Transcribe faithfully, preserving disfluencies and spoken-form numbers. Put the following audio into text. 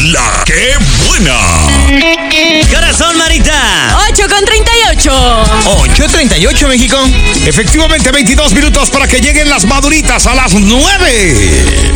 La que buena. Corazón, Marita. ocho con treinta y ocho. ocho treinta y ocho, México. Efectivamente, veintidós minutos para que lleguen las maduritas a las nueve.